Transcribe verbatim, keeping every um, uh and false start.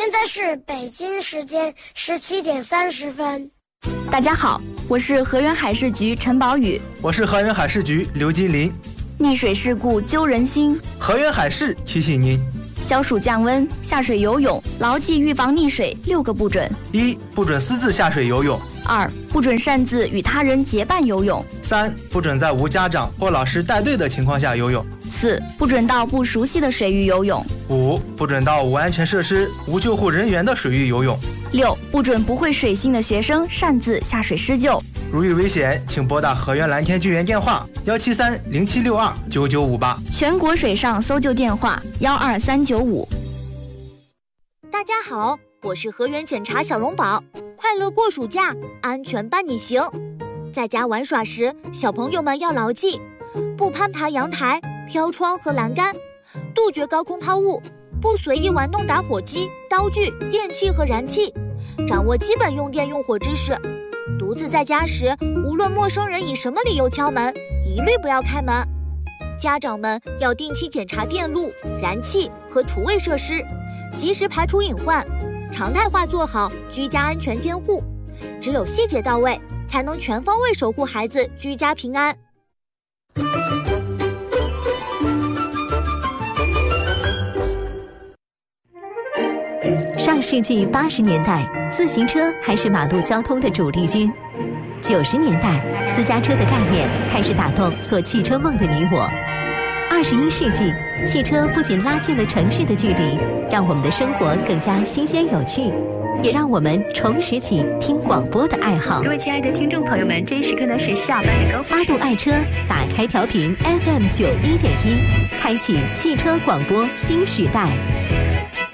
现在是北京时间十七点三十分。 大家好，我是河源海事局陈宝宇。 我是河源海事局刘金林。 溺水事故揪人心， 河源海事提醒您： 消暑降温，下水游泳，牢记预防溺水六个不准： 一、不准私自下水游泳； 二、不准擅自与他人结伴游泳； 三、不准在无家长或老师带队的情况下游泳； 四、不准到不熟悉的水域游泳； 五、不准到无安全设施、无救护人员的水域游泳； 六、不准不会水性的学生擅自下水施救。 如遇危险，请拨打河源蓝天救援电话幺七三零七六二九九五八， 全国水上搜救电话幺二三九五。 大家好，我是河源检察小龙宝，快乐过暑假，安全伴你行。在家玩耍时，小朋友们要牢记：不攀爬阳台、飘窗和栏杆，杜绝高空抛物，不随意玩弄打火机、刀具、电器和燃气，掌握基本用电用火知识。独自在家时，无论陌生人以什么理由敲门，一律不要开门。家长们要定期检查电路、燃气和厨卫设施，及时排除隐患，常态化做好居家安全监护。只有细节到位，才能全方位守护孩子居家平安。 上世纪八十年代，自行车还是马路交通的主力军。九十年代，私家车的概念开始打动做汽车梦的你我。二十一世纪，汽车不仅拉近了城市的距离，让我们的生活更加新鲜有趣，也让我们重拾起听广播的爱好。 各位亲爱的听众朋友们，这一时刻呢是下班的高峰。 八度爱车，打开调频 F M 九一点一，开启汽车广播新时代。